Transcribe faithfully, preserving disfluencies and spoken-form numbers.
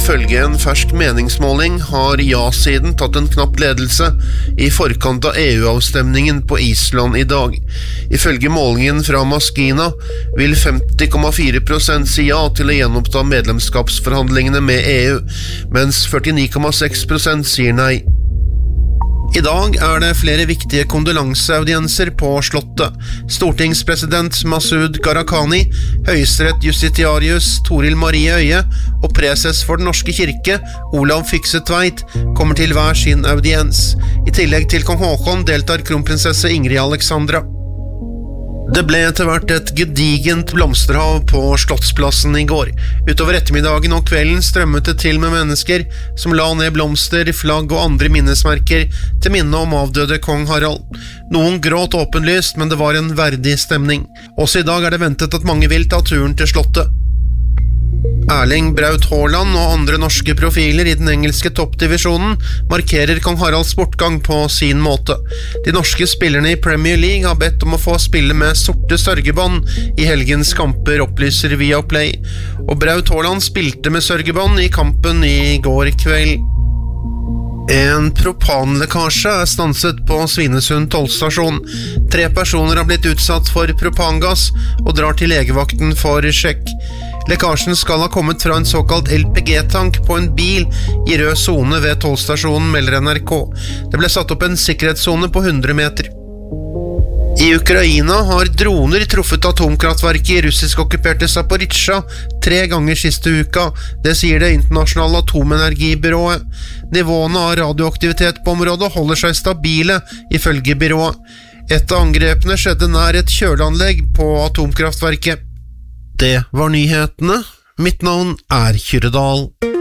Ifølge en fersk meningsmåling har ja-siden tatt en knapp ledelse i forkant av E U-avstemningen på Island i dag. Ifølge målingen fra Maskina vil femti komma fire prosent si ja til å gjenoppta medlemskapsforhandlingene med E U, mens førtini komma seks prosent sier nei. I dag er det flere viktige kondolanseaudienser på Slottet. Stortingspresident Masud Gharahkhani, høyesterettsjustitiarius Toril Marie Øye og preses for Den norske kirke, Olav Fykse Tveit, kommer til hver sin audiens. I tillegg til kong Håkon deltar kronprinsesse Ingrid Alexandra. Det ble etter hvert et gedigent blomsterhav på Slottsplassen i går. Utover ettermiddagen og kvelden strømmet det til med mennesker som la ned blomster, flagg og andre minnesmerker til minne om avdøde kong Harald. Noen gråt åpenlyst, men det var en verdig stemning. Også i dag er det ventet at mange vil ta turen til Slottet. Erling Braut Haaland og andre norske profiler i den engelske toppdivisjonen markerer kong Haralds bortgang på sin måte. De norske spillerne i Premier League har bedt om å få spille med sorte sørgebånd i helgens kamper, opplyser Viaplay. Og Braut Haaland spilte med sørgebånd i kampen i går kveld. En propanlekkasje er stanset på Svinesund tollstasjon. Tre personer har blitt utsatt for propangass og drar til legevakten for sjekk. Lekkasjen skal ha kommet fra en såkalt L P G-tank på en bil i rød zone ved tollstasjonen, melder N R K. Det ble satt opp en sikkerhetszone på hundre meter. I Ukraina har droner truffet atomkraftverket i russisk-okkuperte Zaporizjzja tre ganger siste uka. Det sier det internasjonale atomenergibyrået. Nivåene av radioaktivitet på området holder seg stabile, ifølge byrået. Et av angrepene skjedde nær et kjøleanlegg på atomkraftverket. Det var nyhetene. Mitt navn er Kyrre Dahl.